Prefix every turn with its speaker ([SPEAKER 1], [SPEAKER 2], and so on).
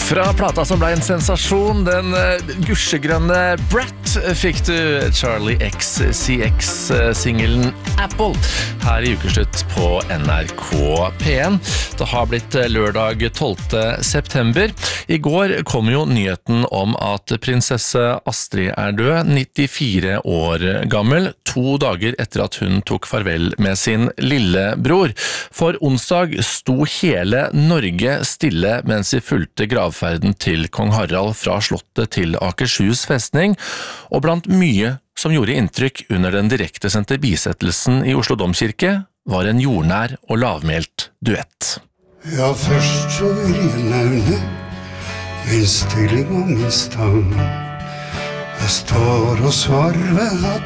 [SPEAKER 1] Fra plata som ble en sensasjon, den gusjegrønne Brat, fikk du Charlie XCX-singelen Apple her i ukeslutt på NRK P1. Det har blitt lørdag 12. september. I går kom jo nyheten om at prinsesse Astrid er død, 94 år gammel, 2 dager etter at hun tok farvel med sin lillebror. For onsdag sto hele Norge stille mens vi fulgte gravferden til kong Harald fra slottet til Akershus festning, og blant mye som gjorde inntrykk under den direktesendte bisettelsen i Oslo Domkirke, var en jordnær og lavmælt duett.
[SPEAKER 2] Ja, først så vil jeg nevne min stilling og min stang. Jeg står og svarver at